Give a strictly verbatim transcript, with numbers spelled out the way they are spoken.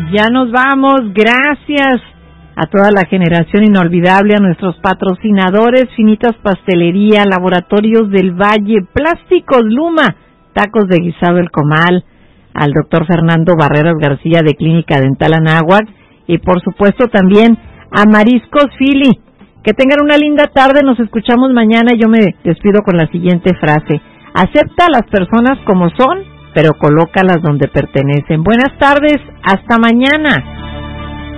Ya nos vamos, gracias a toda la generación inolvidable, a nuestros patrocinadores, Finitas Pastelería, Laboratorios del Valle, Plásticos Luma, Tacos de Guisado El Comal, al doctor Fernando Barreras García de Clínica Dental Anáhuac y por supuesto también a Mariscos Fili. Que tengan una linda tarde, nos escuchamos mañana. Yo me despido con la siguiente frase: acepta a las personas como son, pero colócalas donde pertenecen. Buenas tardes, hasta mañana.